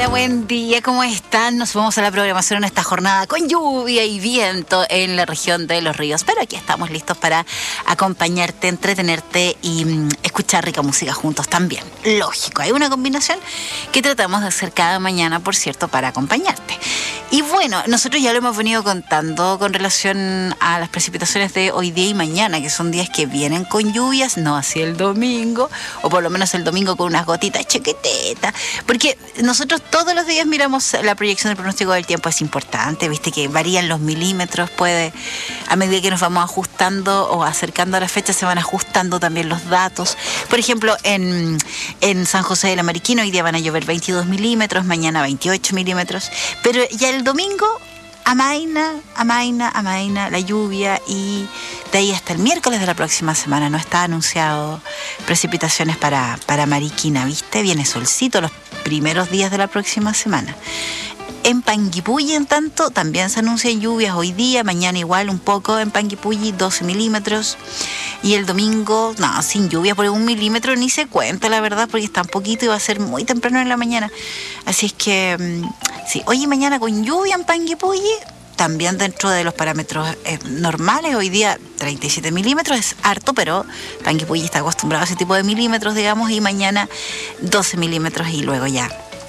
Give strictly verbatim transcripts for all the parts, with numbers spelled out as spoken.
Hola, buen día, ¿cómo están? Nos vamos a la programación en esta jornada con lluvia y viento en la región de Los Ríos, pero aquí estamos listos para acompañarte, entretenerte y mm, escuchar rica música juntos también. Lógico, hay una combinación que tratamos de hacer cada mañana, por cierto, para acompañarte. Y bueno, nosotros ya lo hemos venido contando con relación a las precipitaciones de hoy día y mañana, que son días que vienen con lluvias, no así el domingo, o por lo menos el domingo con unas gotitas chiquititas, porque nosotros todos los días miramos la proyección del pronóstico del tiempo, es importante, viste que varían los milímetros, puede, a medida que nos vamos ajustando o acercando a la fecha, se van ajustando también los datos. Por ejemplo, en, en San José de la Mariquina hoy día van a llover veintidós milímetros, mañana veintiocho milímetros, pero ya el domingo amaina, amaina, amaina la lluvia, y de ahí hasta el miércoles de la próxima semana no está anunciado precipitaciones para, para Mariquina, ¿viste? Viene solcito los primeros días de la próxima semana. En Panguipulli, en tanto, también se anuncian lluvias hoy día, mañana igual un poco en Panguipulli, doce milímetros. Y el domingo, no, sin lluvia por un milímetro ni se cuenta, la verdad, porque está un poquito y va a ser muy temprano en la mañana. Así es que, sí, hoy y mañana con lluvia en Panguipulli, también dentro de los parámetros eh, normales. Hoy día treinta y siete milímetros, es harto, pero Panguipulli está acostumbrado a ese tipo de milímetros, digamos, y mañana doce milímetros y luego ya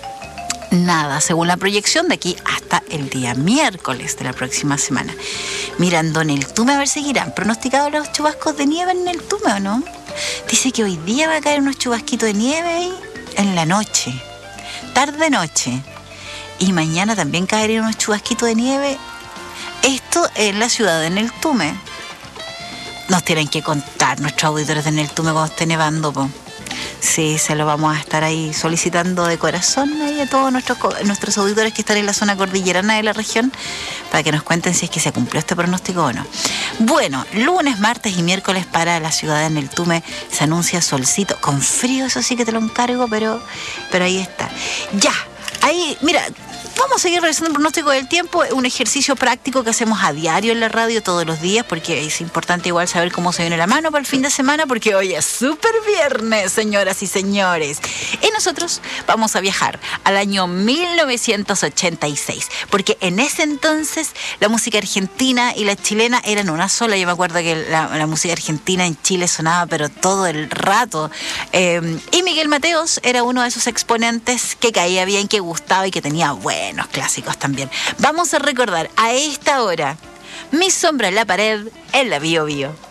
nada, según la proyección de aquí hasta el día miércoles de la próxima semana. Mirando en el Tume, a ver si seguirán pronosticados los chubascos de nieve en el Tume, ¿o no? Dice que hoy día va a caer unos chubasquitos de nieve ahí en la noche, tarde-noche. Y mañana también caerían unos chubasquitos de nieve. Esto en la ciudad de Neltume. Nos tienen que contar nuestros auditores de Neltume cuando esté nevando, po. Sí, se lo vamos a estar ahí solicitando de corazón ahí a todos nuestros, nuestros auditores que están en la zona cordillerana de la región, para que nos cuenten si es que se cumplió este pronóstico o no. Bueno, lunes, martes y miércoles para la ciudad de Neltume se anuncia solcito, con frío, eso sí que te lo encargo, pero, pero ahí está. Ya, ahí, mira, vamos a seguir realizando el pronóstico del tiempo, un ejercicio práctico que hacemos a diario en la radio todos los días, porque es importante igual saber cómo se viene la mano para el fin de semana, porque hoy es súper viernes, señoras y señores. Y nosotros vamos a viajar al año mil novecientos ochenta y seis, porque en ese entonces la música argentina y la chilena eran una sola. Yo me acuerdo que la, la música argentina en Chile sonaba pero todo el rato. Eh, y Miguel Mateos era uno de esos exponentes que caía bien, que gustaba y que tenía bueno buenos clásicos también. Vamos a recordar a esta hora Mi sombra en la pared en la Bio Bio.